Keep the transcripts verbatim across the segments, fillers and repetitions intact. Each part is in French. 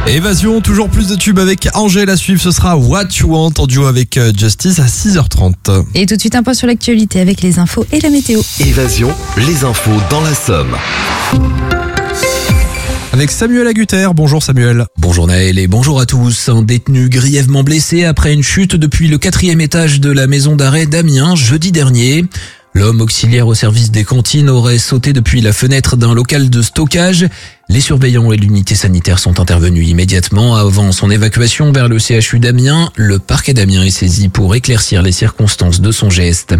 Évasion, toujours plus de tubes avec Angèle à suivre. Ce sera What You Want en duo avec Justice à six heures trente. Et tout de suite un point sur l'actualité avec les infos et la météo. Évasion, les infos dans la Somme. Avec Samuel Agutter. Bonjour Samuel. Bonjour Naël et bonjour à tous. Un détenu grièvement blessé après une chute depuis le quatrième étage de la maison d'arrêt d'Amiens jeudi dernier. L'homme auxiliaire au service des cantines aurait sauté depuis la fenêtre d'un local de stockage. Les surveillants et l'unité sanitaire sont intervenus immédiatement avant son évacuation vers le C H U d'Amiens. Le parquet d'Amiens est saisi pour éclaircir les circonstances de son geste.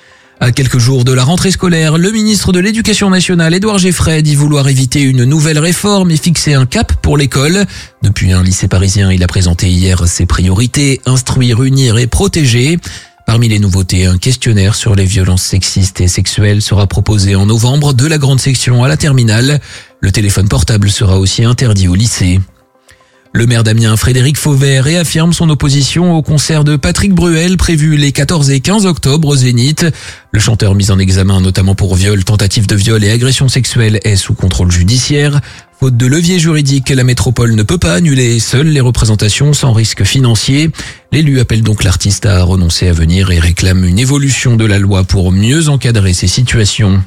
À quelques jours de la rentrée scolaire, le ministre de l'Éducation nationale, Édouard Geoffrey, dit vouloir éviter une nouvelle réforme et fixer un cap pour l'école. Depuis un lycée parisien, il a présenté hier ses priorités, instruire, unir et protéger. Parmi les nouveautés, un questionnaire sur les violences sexistes et sexuelles sera proposé en novembre de la grande section à la terminale. Le téléphone portable sera aussi interdit au lycée. Le maire d'Amiens, Frédéric Fauvet, réaffirme son opposition au concert de Patrick Bruel prévu les quatorze et quinze octobre au Zénith. Le chanteur mis en examen notamment pour viol, tentative de viol et agression sexuelle est sous contrôle judiciaire. Faute de levier juridique, la métropole ne peut pas annuler seule les représentations sans risque financier. L'élu appelle donc l'artiste à renoncer à venir et réclame une évolution de la loi pour mieux encadrer ces situations.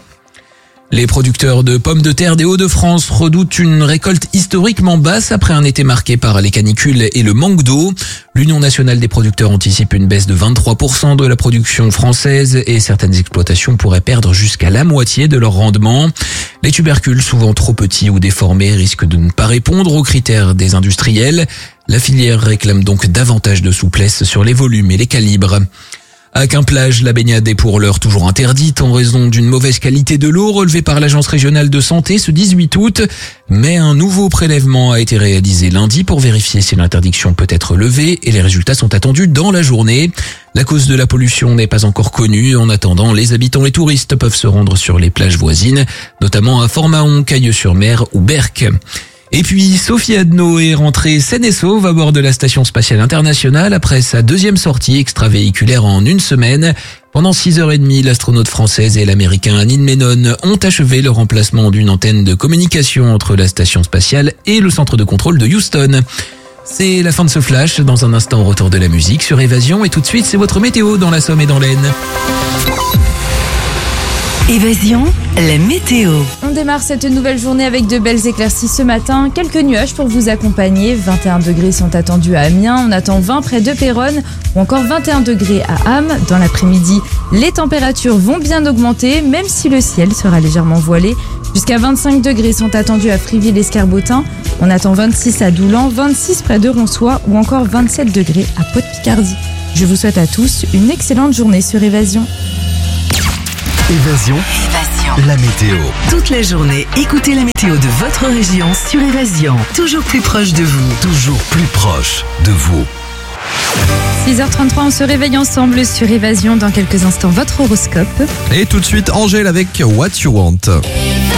Les producteurs de pommes de terre des Hauts-de-France redoutent une récolte historiquement basse après un été marqué par les canicules et le manque d'eau. L'Union nationale des producteurs anticipe une baisse de vingt-trois pour cent de la production française et certaines exploitations pourraient perdre jusqu'à la moitié de leur rendement. Les tubercules, souvent trop petits ou déformés, risquent de ne pas répondre aux critères des industriels. La filière réclame donc davantage de souplesse sur les volumes et les calibres. À Quimplage, la baignade est pour l'heure toujours interdite en raison d'une mauvaise qualité de l'eau relevée par l'Agence régionale de santé ce dix-huit août. Mais un nouveau prélèvement a été réalisé lundi pour vérifier si l'interdiction peut être levée et les résultats sont attendus dans la journée. La cause de la pollution n'est pas encore connue. En attendant, les habitants et touristes peuvent se rendre sur les plages voisines, notamment à Fort-Mahon, Cailleux-sur-Mer ou Berck. Et puis, Sophie Adno est rentrée saine et sauve à bord de la Station Spatiale Internationale après sa deuxième sortie extravéhiculaire en une semaine. Pendant six heures trente, l'astronaute française et l'américain Anine Menon ont achevé le remplacement d'une antenne de communication entre la Station Spatiale et le centre de contrôle de Houston. C'est la fin de ce flash. Dans un instant, retour de la musique sur Évasion. Et tout de suite, c'est votre météo dans la Somme et dans l'Aisne. Évasion, la météo. On démarre cette nouvelle journée avec de belles éclaircies ce matin. Quelques nuages pour vous accompagner. vingt et un degrés sont attendus à Amiens. On attend vingt près de Péronne ou encore vingt et un degrés à Ham. Dans l'après-midi, les températures vont bien augmenter, même si le ciel sera légèrement voilé. Jusqu'à vingt-cinq degrés sont attendus à Friville-Escarbotin. On attend vingt-six à Doulan, vingt-six près de Ronsois ou encore vingt-sept degrés à Pau-de-Picardie. Je vous souhaite à tous une excellente journée sur Évasion. Évasion, Évasion, la météo. toute la journée, écoutez la météo de votre région sur Évasion. Toujours plus proche de vous. Toujours plus proche de vous. six heures trente-trois, on se réveille ensemble sur Évasion. Dans quelques instants, votre horoscope. Et tout de suite, Angèle avec What You Want.